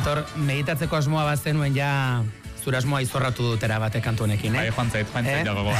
Aitor, meditatzeko asmoa bat zenuen ja zure asmoa izorratu dutera bate kantu honekin, Bai, joan zait gogoa.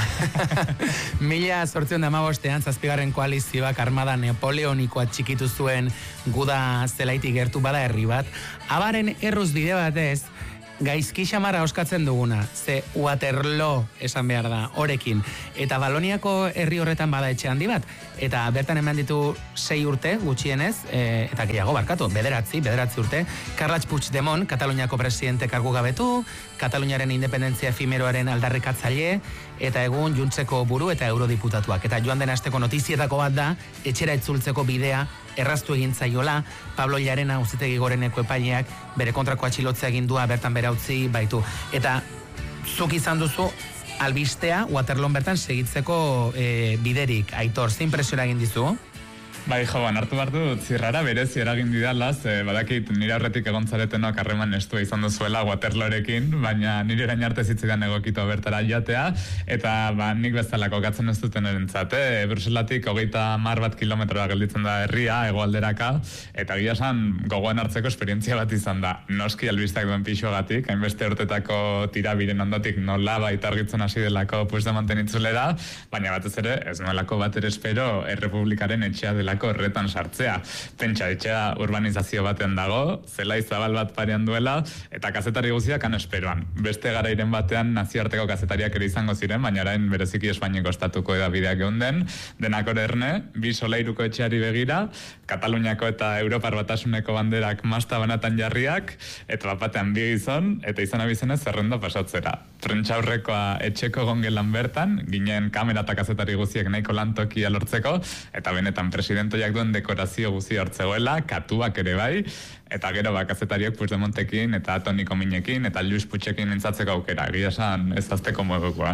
1815 zazpigarren koalizioak armada napoleonikoa txikitu zuen guda zelaitik gertu bada herri bat. Abaren erruz bide batez, gaizki xamarra oskatzen duguna, ze Waterloo esan behar da, horekin. Eta Valoniako herri horretan bada etxe handi bat, eta bertan eman ditu 6 urte, gutxienez, eta gehiago barkatu, bederatzi urte, Carles Puigdemont, Kataluniako presidente kargu gabetu, Kataluniaren independentzia efimeroaren aldarrikatzaile, eta egun Juntzeko buru eta eurodiputatuak. Eta joan den asteko notizietako bat da, etxera itzultzeko bidea erraztu egin zaiola, Pablo Llarena auzitegi goreneko epaileak bere kontrako atxilotzea egindua bertan bera utzi baitu. Eta zuk izan duzu albistea Waterloon bertan segitzeko biderik. Aitor, zein presio eragin dizu? Bai, hartu behar dut, zirrara berezi eragin didalaz, badakit nire aurretik egon zaretenok harreman estua izan duzuela Waterloorekin, baina nire erain arte zitzidan egokito bertara jatea, eta nik bezala kokatzen ez duten erentzate, Bruselatik 30 kilometroa gelditzen da herria, hegoalderaka, eta gila esan gogoan hartzeko esperientzia bat izan da. Noski albistak duen pixogatik, hainbeste urtetako tirabiren ondotik nola baita argitzen hasi delako Puigdemonten itzulera, baina batez ere, ez nuelako bat ere espero Errepublikaren etxea delako horretan sartzea. Pentsa, etxea urbanizazio batean dago, zelai zabal bat parean duela, eta kazetari guztiak han esperoan. Beste garairen batean nazioarteko kazetariak ere izango ziren, baina orain bereziki Espainiako estatuko edabideak geunden, denak erne, 2 solairuko etxeari begira, Kataluniako eta Europar Batasuneko banderak masta banatan jarriak, eta batean 2 gizon, eta izan abizenez zerrenda pasatzera. Prentxaurrekoa etxeko gongelan bertan, ginen kamera eta kazetari guztiek nahiko lantokia lortzeko, eta benetan presidentoiak duen dekorazio guzti hortzegoela, katuak ere bai, eta gero kazetariok Puigdemontekin, eta Toni Kominekin, eta Luis Puigdekin mintzatzeko aukera. Egia esan ez azteko modukoa,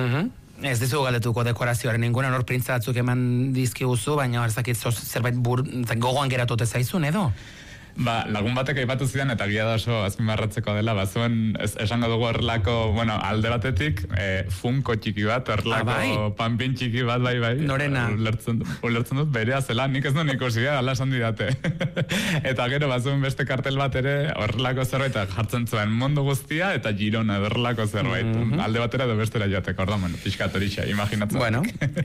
Ez dizu galdetuko dekorazioaren inguruan, hor printza batzuk eman dizkiguzu, baina erzakit zerbait gogoan geratu zaizun edo? Lagun batek aipatu zidan, eta gia da oso azpimarratzeko dela, zuen esango dugu horrelako, alde batetik, funko txiki bat, horrelako panpin txiki bat, bai. Norena? Ulertzen dut, berea zela, nik ez duen ikusi, ala esan didate. Eta gero, zuen beste kartel bat ere, horrelako zerbait, jartzen zuen mundu guztia, eta Girona, horrelako zerbait. Alde batera edo bestera jateko, pixkat horixe, imaginatzen. Bueno,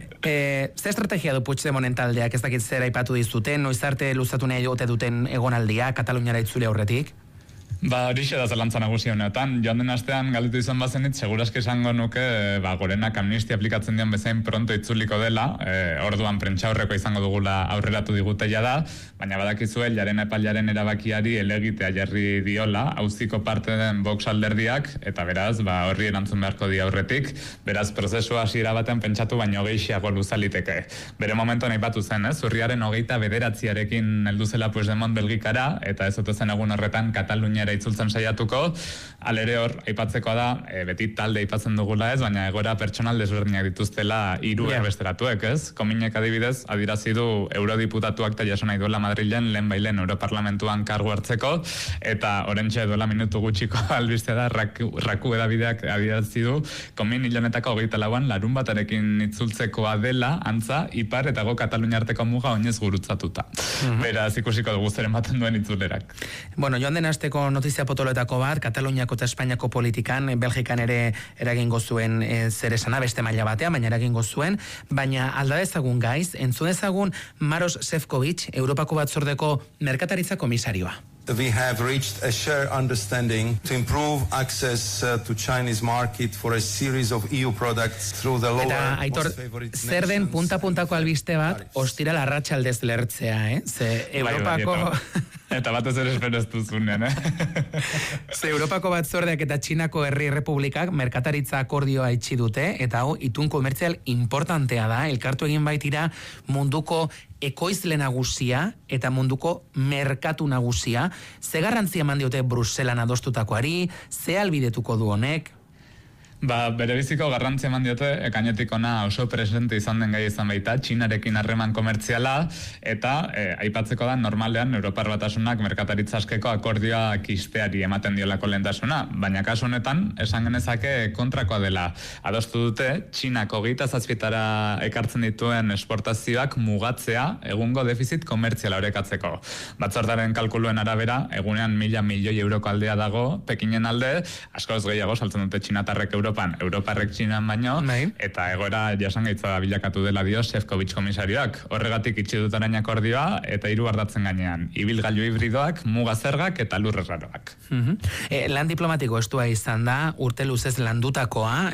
ze estrategia du Puigdemonten taldeak, ez dakit zer aipatu dizuten, noiz arte luzatu nahi ote duten egonaldia, Kataluniara itzule aurretik? Horixe da zelantza nagusia honetan. Joan den astean galditu izan bazenit, segurazki esango nuke gorenak amnistia aplikatzen dian bezain pronto itzuliko dela, orduan prentxaurreko izango dugula aurreratu digutela da, baina badakizue Llarena epailearen erabakiari elegitea jarri diola, auziko parte den Vox alderdiak, eta beraz, horri erantzun beharko di aurretik, beraz, prozesua hasiera batean pentsatu baino gehiago luzaliteke. Bere momentuan aipatu zen, urriaren 29arekin heldu zela Puigdemont Belgikara, eta ez ote zen egun horretan Kataluniara itzultzen saiatuko, alere hor, aipatzeko da, beti talde aipatzen dugula ez, baina egoera pertsonal desberdinak dituztela 3 erbesteratuek, ez? Kominek adibidez, adirazi du eurodiputatuak eta jaso nahi duela Madrilen lehen Europarlamentuan kargu hartzeko, eta orentxe duela minutu gutxiko albiste da, raku edabideak adirazi du, Komin hilonetako 24an larun batarekin itzultzekoa dela, antza, ipar eta go Katalunia arteko muga oinez gurutzatuta. Beraz, ikusiko dugu zer ematen duen itzulerak. Bueno, joan den asteko notizia potoloetako bat, Kataluniako eta Espainiako politikan, Belgikan ere eragingo zuen zer esana beste maila batean, baina eragingo zuen, baina alda dezagun gaiz, entzun dezagun Maros Šefčovič, Europako Batzordeko merkataritza komisarioa. We have reached a shared understanding to improve access to Chinese market for a series of EU products through the lower eta, Aitor, zer den punta-puntako albiste bat, ostiral arratsaldez lertzea, Ze Europako... Eta batez ere espero ez duzunean, Ze Europako Batzordeak eta Txinako Herri Republikak merkataritza akordioa itxi dute, eta hau itun komertzial importantea da, elkartu egin baitira munduko ekoizle nagusia eta munduko merkatu nagusia. Ze garrantzia eman diote Bruselan adostutakoari, ze albidetuko du honek? Bere biziko garrantzia eman diote, ekainetik ona oso presente izan den gai izan baita, Txinarekin harreman komertziala, eta aipatzeko da normalean Europar Batasunak merkataritza askeko akordioak ixteari ematen diolako lehentasuna, baina kasu honetan, esan genezake kontrakoa dela. Adostu dute, Txinak 27 ekartzen dituen esportazioak mugatzea egungo defizit komertziala orekatzeko. Batzordaren kalkuluen arabera, egunean 1.000 milioi euroko aldea dago, Pekinen alde, askoz gehiago saltzen dute txinatarrek Europarrek Txinan baino, eta egoera jasan gaitza bilakatu dela dio Šefčovič komisarioak. Horregatik itxi dutarain akordioa, eta 3 ardatzen gainean. Ibilgailu hibridoak, muga zergak eta lur erraroak. Lan diplomatiko estua izan da, urte luzez landutakoa,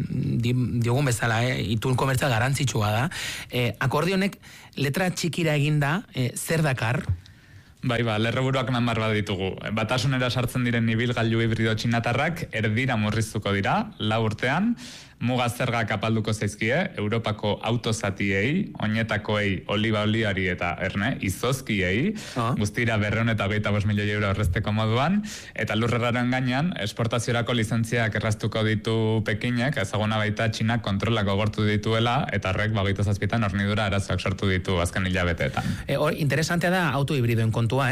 diogun bezala, itun komertzial garantzitsua da. Akordionek letra txikira eginda, zer dakar? Bai, lerroburuak namar bat ditugu. Batasunera sartzen diren ibilgailu hibrido txinatarrak erdira murriztuko dira, 4 urtean, muga zergak apalduko zaizkie, Europako autozatiei, oinetakoei, oliba oliari eta izozkiei, guztira 225 milioi euro errezteko moduan, eta lurreraren gainean, esportaziorako lizentziak erraztuko ditu Pekinek, ezaguna baita Txinak kontrolako gortu dituela, eta horrek 27 hornidura arazoak sortu ditu azken hilabeteetan. Interesantea da autohibridoen kontua,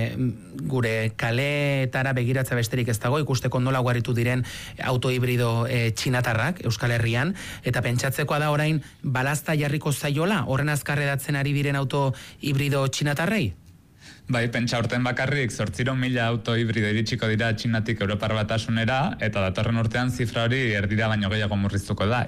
gure kaleetara begiratza besterik ez dago, ikusteko nola guaritu diren autohibrido txinatarrak, Euskal Herrian, eta pentsatzekoa da orain balazta jarriko zaiola, horren azkarredatzen ari diren auto hibrido txinatarrei? Bai, pentsa urten bakarrik 800.000 auto hibrido iritsiko dira Txinatik Europar Batasunera, eta datorren urtean zifra hori erdira baino gehiago murriztuko da.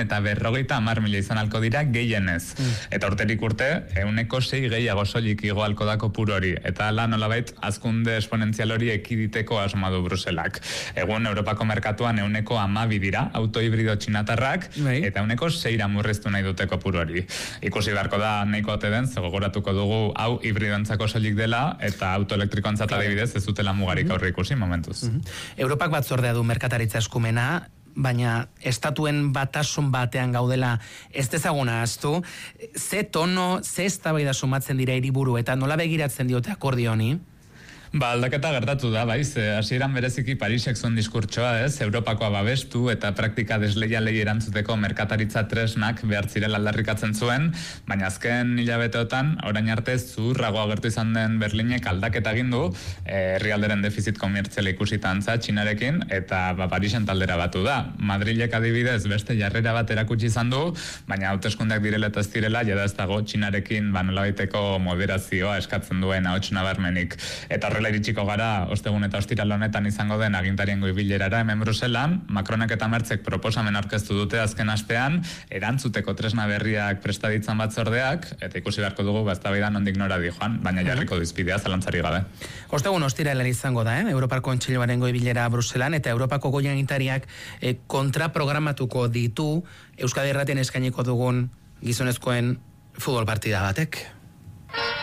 350.000 izan alko dira gehienez. Eta urterik urte, 6% gehiago soilik igo alko da kopuru hori. Eta nolabait hazkunde esponentzial hori ekiditeko asma du Bruselak. Egun Europako merkatuan 12% dira auto hibrido txinatarrak, eta 6% murriztu nahi dute kopuru hori. Ikusi beharko da nahiko ote den, gogoratuko dugu hau hibridoentzako soilik dela, eta autoelektrikoentzat adibidez ez dutela mugarik aurre ikusi momentuz. Europak batzordea du merkataritza eskumena, baina estatuen batasun batean gaudela ez dezaguna ahaztu, ze tono, ze eztabaida sumatzen dira hiriburu eta nola begiratzen diote akordio honi? Aldaketa gertatu da, hasieran bereziki Parisek zuen diskurtsoa, Europakoa babestu eta praktika desleialei erantzuteko merkataritza tresnak behar zirela aldarrikatzen zuen, baina azken hilabeteotan, orain arte zuhurrago agertu izan den Berlinek aldaketa egin du, herrialderen defizit komertziala ikusita antza Txinarekin, eta Parisen taldera batu da. Madrilek adibidez beste jarrera bat erakutsi izan du, baina hauteskundeak direla eta ez direla, jada ez dago Txinarekin nolabaiteko moderazioa eskatzen duen ahots nabarmenik. Eta iritsiko gara, ostegun eta ostiral honetan izango den agintarien goibilerara hemen Bruselan, Macronek eta Mertzek proposamen aurkeztu dute azken astean, erantzuteko tresna berriak prestaditzan batzordeak, eta ikusi beharko dugu eztabaidan nondik nora dijoan, baina jarriko dizpidea zalantzari gabe. Ostegun ostiralean izango da, Europar Kontseiluaren goibilera Bruselan, eta Europako goi agintariak kontraprogramatuko ditu Euskadi Irratian eskainiko dugun gizonezkoen futbol partida batek.